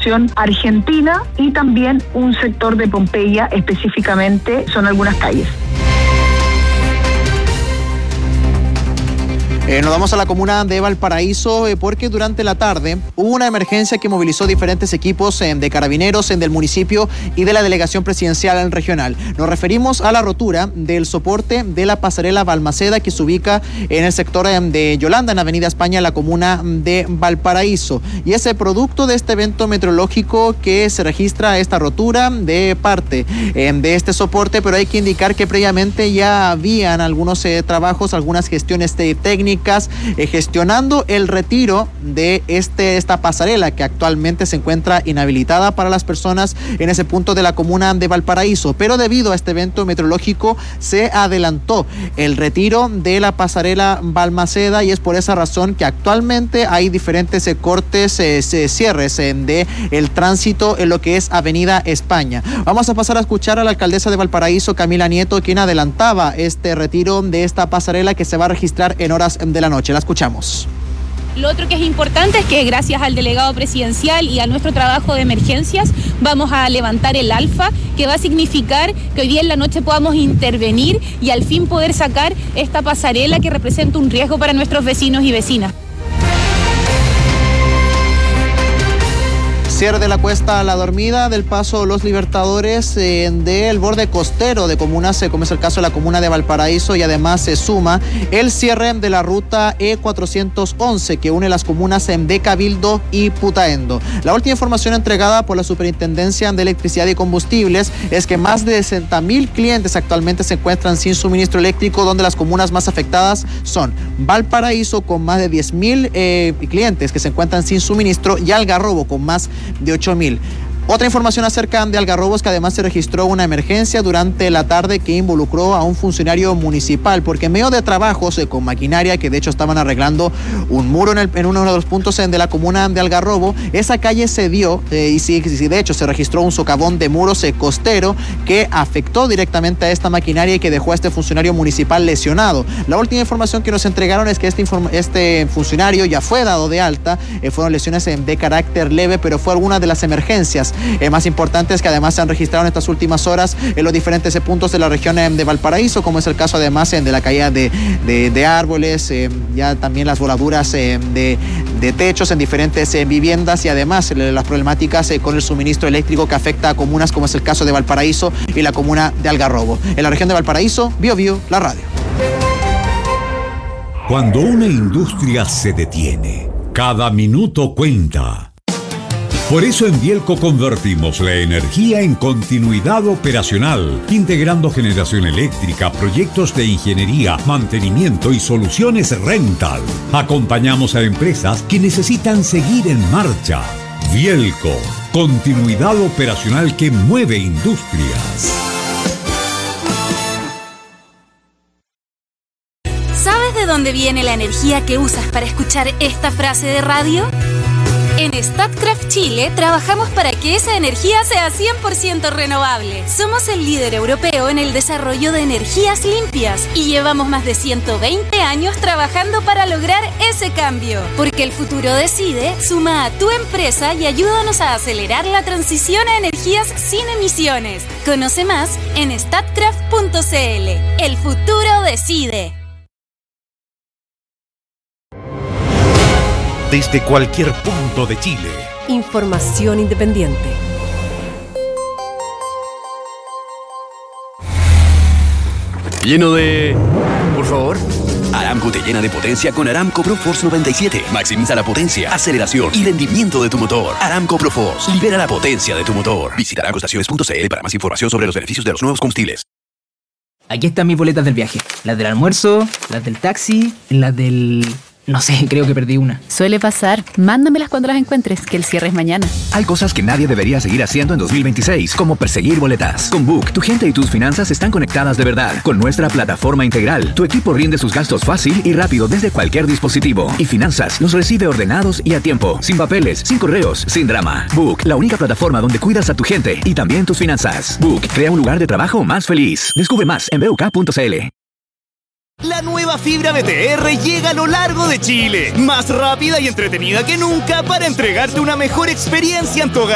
población argentina y también un sector de Pompeya, específicamente son algunas calles. Nos vamos a la comuna de Valparaíso porque durante la tarde hubo una emergencia que movilizó diferentes equipos de carabineros del municipio y de la delegación presidencial regional. Nos referimos a la rotura del soporte de la pasarela Balmaceda que se ubica en el sector de Yolanda, en Avenida España, en la comuna de Valparaíso. Y es el producto de este evento meteorológico que se registra esta rotura de parte de este soporte, pero hay que indicar que previamente ya habían algunos trabajos, algunas gestiones técnicas gestionando el retiro de esta pasarela que actualmente se encuentra inhabilitada para las personas en ese punto de la comuna de Valparaíso, pero debido a este evento meteorológico se adelantó el retiro de la pasarela Balmaceda y es por esa razón que actualmente hay diferentes cortes, cierres de el tránsito en lo que es Avenida España. Vamos a pasar a escuchar a la alcaldesa de Valparaíso, Camila Nieto, quien adelantaba este retiro de esta pasarela que se va a registrar en horas de la noche. La escuchamos. Lo otro que es importante es que gracias al delegado presidencial y a nuestro trabajo de emergencias vamos a levantar el alfa, que va a significar que hoy día en la noche podamos intervenir y al fin poder sacar esta pasarela que representa un riesgo para nuestros vecinos y vecinas. Cierre de la Cuesta La Dormida, del Paso Los Libertadores, del borde costero de comunas, como es el caso de la comuna de Valparaíso, y además se suma el cierre de la ruta E411 que une las comunas de Cabildo y Putaendo. La última información entregada por la Superintendencia de Electricidad y Combustibles es que más de 60.000 clientes actualmente se encuentran sin suministro eléctrico, donde las comunas más afectadas son Valparaíso con más de 10.000 clientes que se encuentran sin suministro y Algarrobo con más de 8.000. Otra información acerca de Algarrobos, que además se registró una emergencia durante la tarde que involucró a un funcionario municipal, porque en medio de trabajos con maquinaria, que de hecho estaban arreglando un muro en uno de los puntos de la comuna de Algarrobo, esa calle se dio y sí, de hecho se registró un socavón de muros costero que afectó directamente a esta maquinaria y que dejó a este funcionario municipal lesionado. La última información que nos entregaron es que este funcionario ya fue dado de alta, fueron lesiones de carácter leve, pero fue alguna de las emergencias más importantes que además se han registrado en estas últimas horas en los diferentes puntos de la región de Valparaíso, como es el caso además de la caída de árboles, ya también las voladuras de techos en diferentes viviendas y además las problemáticas con el suministro eléctrico que afecta a comunas como es el caso de Valparaíso y la comuna de Algarrobo. En la región de Valparaíso, Bio, la radio. Cuando una industria se detiene, cada minuto cuenta. Por eso en Bielco convertimos la energía en continuidad operacional, integrando generación eléctrica, proyectos de ingeniería, mantenimiento y soluciones rental. Acompañamos a empresas que necesitan seguir en marcha. Bielco, continuidad operacional que mueve industrias. ¿Sabes de dónde viene la energía que usas para escuchar esta frase de radio? En Statkraft Chile trabajamos para que esa energía sea 100% renovable. Somos el líder europeo en el desarrollo de energías limpias y llevamos más de 120 años trabajando para lograr ese cambio. Porque el futuro decide, suma a tu empresa y ayúdanos a acelerar la transición a energías sin emisiones. Conoce más en statkraft.cl. El futuro decide. Desde cualquier punto de Chile. Información independiente. Lleno de... Por favor. Aramco te llena de potencia con Aramco ProForce 97. Maximiza la potencia, aceleración y rendimiento de tu motor. Aramco ProForce. Libera la potencia de tu motor. Visita aramcoestaciones.cl para más información sobre los beneficios de los nuevos combustibles. Aquí están mis boletas del viaje. Las del almuerzo, las del taxi, las del... No sé, creo que perdí una. Suele pasar. Mándamelas cuando las encuentres, que el cierre es mañana. Hay cosas que nadie debería seguir haciendo en 2026, como perseguir boletas. Con Book, tu gente y tus finanzas están conectadas de verdad. Con nuestra plataforma integral, tu equipo rinde sus gastos fácil y rápido desde cualquier dispositivo. Y Finanzas los recibe ordenados y a tiempo. Sin papeles, sin correos, sin drama. Book, la única plataforma donde cuidas a tu gente y también tus finanzas. Book, crea un lugar de trabajo más feliz. Descubre más en buk.cl. La nueva fibra BTR llega a lo largo de Chile, más rápida y entretenida que nunca para entregarte una mejor experiencia en tu hogar.